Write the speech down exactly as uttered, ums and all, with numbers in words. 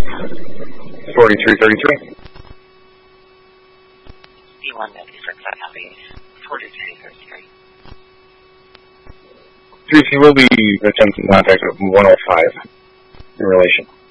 forty-three thirty-three. B one ninety-six, I copy. forty-three thirty-three. three C will be attempting contact of one oh five in relation.